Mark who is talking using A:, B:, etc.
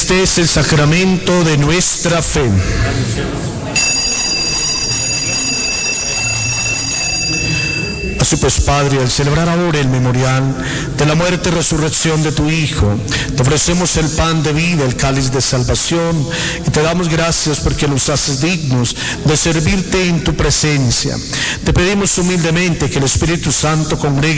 A: Este es el sacramento de nuestra fe. Así pues, Padre, al celebrar ahora el memorial de la muerte y resurrección de tu Hijo, te ofrecemos el pan de vida, el cáliz de salvación, y te damos gracias porque nos haces dignos de servirte en tu presencia. Te pedimos humildemente que el Espíritu Santo congregue